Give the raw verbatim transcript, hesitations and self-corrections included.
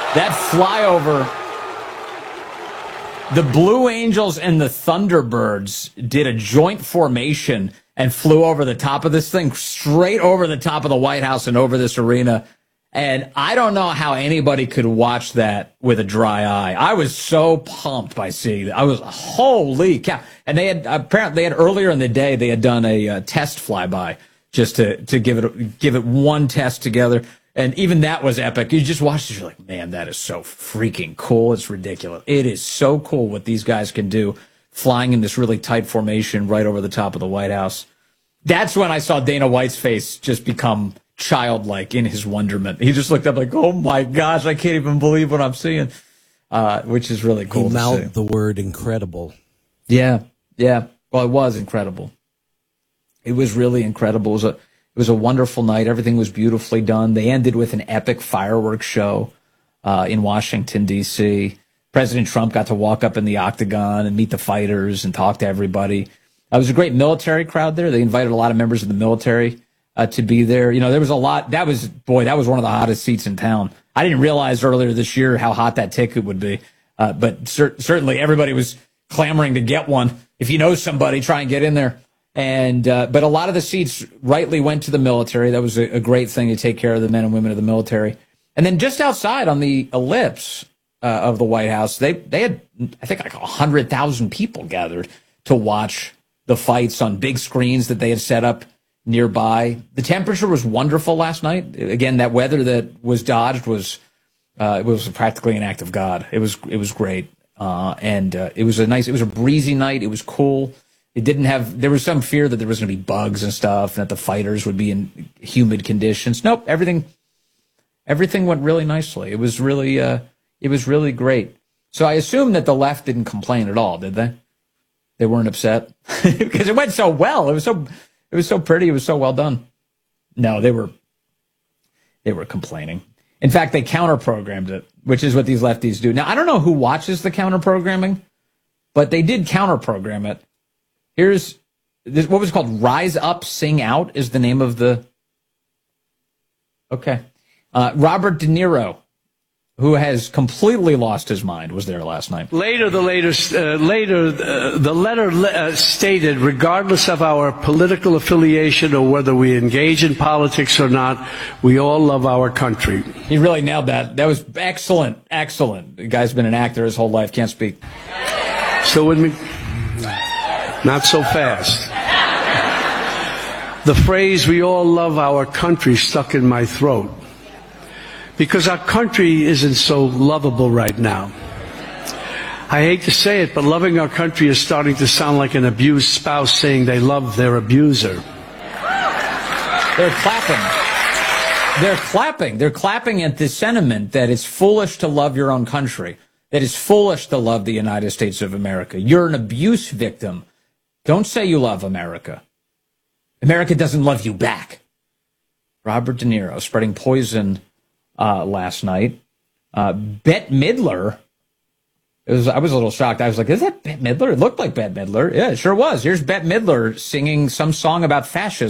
That flyover, the Blue Angels and the Thunderbirds did a joint formation and flew over the top of this thing, straight over the top of the White House and over this arena. And I don't know how anybody could watch that with a dry eye. I was so pumped by seeing that. I was, holy cow. And they had, apparently, they had earlier in the day, they had done a uh, test flyby just to, to give it, give it one test together. And even that was epic. You just watched it, you're like, man, that is so freaking cool. It's ridiculous. It is so cool what these guys can do, flying in this really tight formation right over the top of the White House. That's when I saw Dana White's face just become childlike in his wonderment. He just looked up like, oh my gosh, I can't even believe what I'm seeing, uh, which is really cool. He to mouthed see. the word incredible. Yeah, yeah. Well, it was incredible. It was really incredible. It was a, it was a wonderful night. Everything was beautifully done. They ended with an epic fireworks show uh, in Washington, D C President Trump got to walk up in the octagon and meet the fighters and talk to everybody. Uh, it was a great military crowd there. They invited a lot of members of the military uh, to be there. You know, there was a lot. That was, boy, that was one of the hottest seats in town. I didn't realize earlier this year how hot that ticket would be. Uh, but cer- certainly everybody was clamoring to get one. If you know somebody, try and get in there. And uh, but a lot of the seats rightly went to the military. That was a, a great thing to take care of the men and women of the military. And then just outside on the ellipse uh, of the White House, they they had, I think, like one hundred thousand people gathered to watch the fights on big screens that they had set up nearby. The temperature was wonderful last night. Again, that weather that was dodged was uh, it was practically an act of God. It was it was great, uh, and uh, it was a nice. It was a breezy night. It was cool. It didn't have, there was some fear that there was going to be bugs and stuff, and that the fighters would be in humid conditions. Nope, everything, everything went really nicely. It was really, uh, it was really great. So I assume that the left didn't complain at all, did they? They weren't upset because it went so well. It was so, it was so pretty. It was so well done. No, they were, they were complaining. In fact, they counter-programmed it, which is what these lefties do. Now, I don't know who watches the counter-programming, but they did counter-program it. Here's this, what was it called? Rise Up, Sing Out is the name of the. Okay. Uh, Robert De Niro, who has completely lost his mind, was there last night. Later, the later, uh, later, uh, the letter uh, stated, regardless of our political affiliation or whether we engage in politics or not, we all love our country. He really nailed that. That was excellent, excellent. The guy's been an actor his whole life, can't speak. So when we. Not so fast. The phrase, we all love our country, stuck in my throat. Because our country isn't so lovable right now. I hate to say it, but loving our country is starting to sound like an abused spouse saying they love their abuser. They're clapping. They're clapping. They're clapping at the sentiment that it's foolish to love your own country. That it's foolish to love the United States of America. You're an abuse victim. Don't say you love America. America doesn't love you back. Robert De Niro spreading poison uh, last night. Uh, Bette Midler. It was, I was a little shocked. I was like, is that Bette Midler? It looked like Bette Midler. Yeah, it sure was. Here's Bette Midler singing some song about fascism.